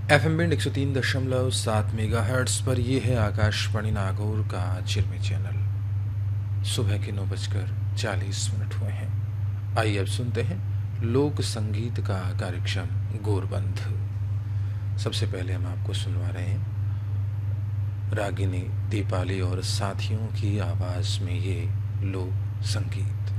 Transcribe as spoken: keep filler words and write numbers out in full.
F M band एक सौ तीन दशमलव सात मेगा हर्ट्स पर यह है आकाशवाणी नागौर का चिरमी चैनल। सुबह के नौ बजकर चालीस मिनट हुए हैं। आइए अब सुनते हैं लोक संगीत का कार्यक्रम गोरबंध। सबसे पहले हम आपको सुनवा रहे हैं रागिनी दीपाली और साथियों की आवाज में ये लोक संगीत।